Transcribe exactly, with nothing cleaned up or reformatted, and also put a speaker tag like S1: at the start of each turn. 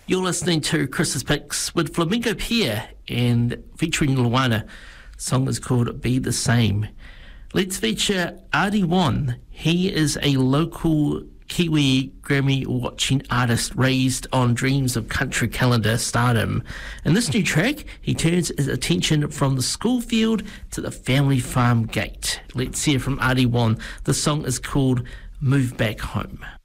S1: You're listening to Christmas Picks with Flamingo Pier and featuring Luana. The song is called Be the Same. Let's feature Adi Wan. He is a local Kiwi Grammy-watching artist raised on dreams of country calendar stardom. In this new track, he turns his attention from the school field to the family farm gate. Let's hear from Adi Wan. The song is called Move Back Home.